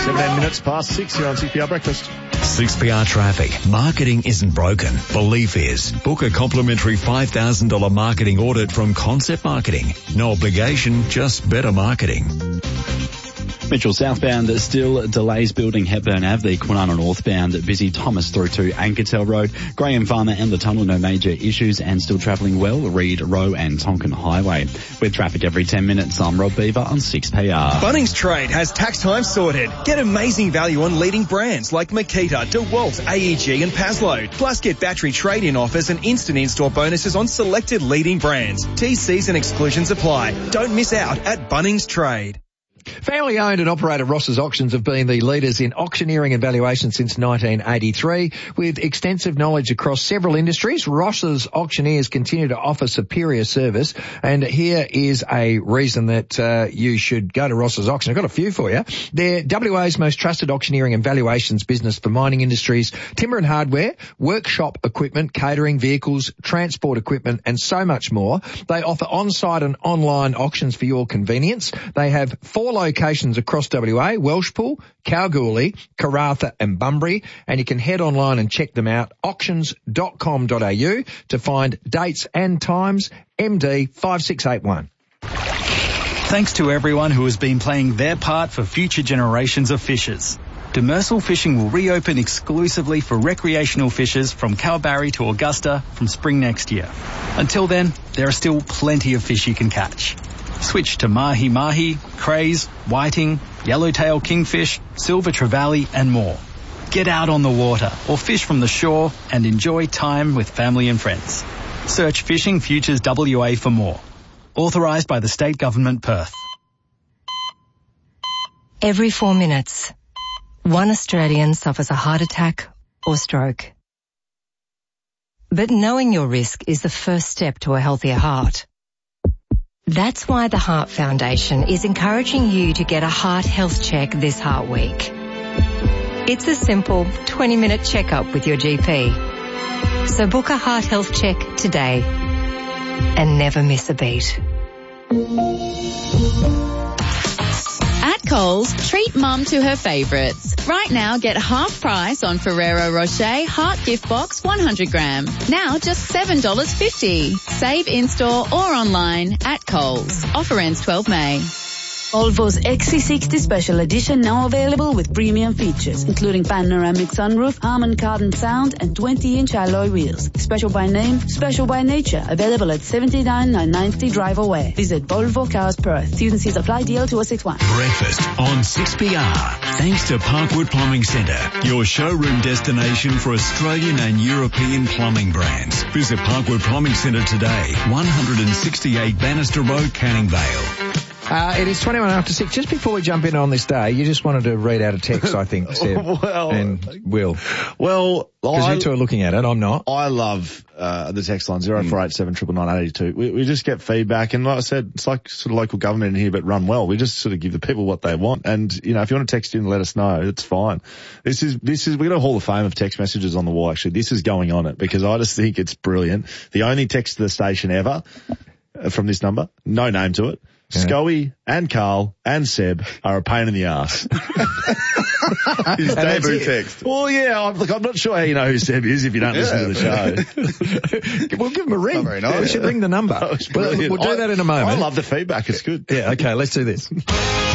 17 minutes past 6 here on 6PR Breakfast. 6PR Traffic. Marketing isn't broken. Belief is. Book a complimentary $5,000 marketing audit from Concept Marketing. No obligation, just better marketing. Mitchell southbound, still delays building Hepburn Ave, the Kwinana northbound busy Thomas through to Ankertel Road, Graham Farmer and the tunnel, no major issues and still travelling well, Reed Row and Tonkin Highway. With traffic every 10 minutes, I'm Rob Beaver on 6PR. Bunnings Trade has tax time sorted. Get amazing value on leading brands like Makita, DeWalt, AEG and Paslow. Plus get battery trade-in offers and instant in-store bonuses on selected leading brands. TCs and exclusions apply. Don't miss out at Bunnings Trade. Family owned and operated Ross's Auctions have been the leaders in auctioneering and valuation since 1983. With extensive knowledge across several industries, Ross's auctioneers continue to offer superior service. And here is a reason that you should go to Ross's Auction. I've got a few for you. They're WA's most trusted auctioneering and valuations business for mining industries, timber and hardware, workshop equipment, catering, vehicles, transport equipment, and so much more. They offer on-site and online auctions for your convenience. They have 4 locations across WA, Welshpool, Kalgoorlie, Karratha and Bunbury, and you can head online and check them out, auctions.com.au, to find dates and times, MD 5681. Thanks to everyone who has been playing their part for future generations of fishers. Demersal Fishing will reopen exclusively for recreational fishers from Kalbarri to Augusta from spring next year. Until then, there are still plenty of fish you can catch. Switch to mahi-mahi, crays, whiting, yellowtail kingfish, silver trevally and more. Get out on the water or fish from the shore and enjoy time with family and friends. Search Fishing Futures WA for more. Authorised by the State Government, Perth. Every 4 minutes, one Australian suffers a heart attack or stroke. But knowing your risk is the first step to a healthier heart. That's why the Heart Foundation is encouraging you to get a heart health check this Heart Week. It's a simple 20-minute checkup with your GP. So book a heart health check today and never miss a beat. At Coles, treat Mum to her favourites. Right now, get half price on Ferrero Rocher Heart Gift Box 100 gram. Now just $7.50. Save in-store or online at Coles. Offer ends 12 May. Volvo's XC60 Special Edition now available with premium features, including panoramic sunroof, Harman Kardon sound, and 20-inch alloy wheels. Special by name, special by nature. Available at 79,990 Drive Away. Visit Volvo Cars Perth. T&Cs apply. DL 2061. Breakfast on 6PR. Thanks to Parkwood Plumbing Centre, your showroom destination for Australian and European plumbing brands. Visit Parkwood Plumbing Centre today, 168 Bannister Road, Canning Vale. It is 21 after 6. Just before we jump in on this day, you just wanted to read out a text, I think, Seb and Will. Well, because you two are looking at it, I'm not. I love the text line 0487 999 882. We just get feedback, and like I said, it's like sort of local government in here, but run well. We just sort of give the people what they want, and you know, if you want to text in and let us know, it's fine. This is we got a Hall of Fame of text messages on the wall. Actually, this is going on it because I just think it's brilliant. The only text to the station ever from this number, no name to it. Yeah. Scoey and Carl and Seb are a pain in the ass. His debut text. Well, yeah, I'm not sure how you know who Seb is if you don't listen to the show. We'll give him a ring. Very nice. We should ring the number. We'll do that in a moment. I love the feedback. It's good. Yeah, okay, let's do this.